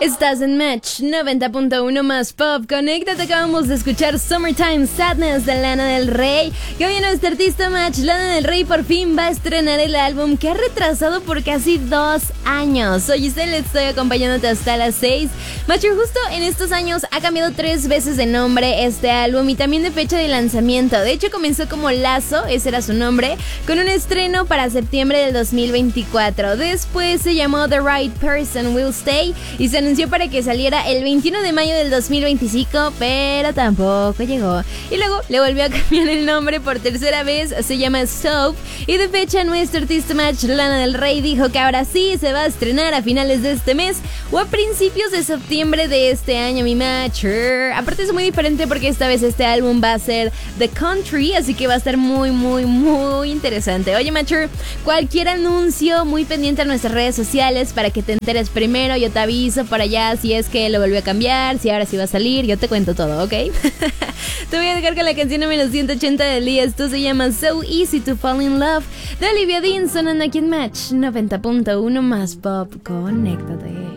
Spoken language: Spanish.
Estás en Match 90.1 más Pop. Conéctate, acabamos de escuchar Summertime Sadness de Lana del Rey. Que hoy en nuestro artista Match, Lana del Rey por fin va a estrenar el álbum que ha retrasado por casi 2 años. Soy Giselle, estoy acompañándote hasta las 6. Matcher, justo en estos años ha cambiado 3 veces de nombre este álbum y también de fecha de lanzamiento. De hecho, comenzó como Lazo, ese era su nombre, con un estreno para septiembre del 2024. Después se llamó The Right Person Will Stay y se anunció para que saliera el 21 de mayo del 2025, pero tampoco llegó. Y luego le volvió a cambiar el nombre por tercera vez, se llama Soap, y de fecha nuestro artista Match, Lana del Rey, dijo que ahora sí se va a estrenar a finales de este mes o a principios de septiembre de este año, mi Matcher. Aparte es muy diferente porque esta vez este álbum va a ser The Country, así que va a estar muy interesante. Oye, Matcher, cualquier anuncio, muy pendiente a nuestras redes sociales para que te enteres primero. Yo te aviso por allá si es que lo volvió a cambiar, si ahora sí va a salir, yo te cuento todo, ¿ok? Te voy a dejar con la canción número 180 del día. Esto se llama So Easy to Fall in Love de Olivia Dean, sonando aquí en Match 90.1 más Pop. Conéctate.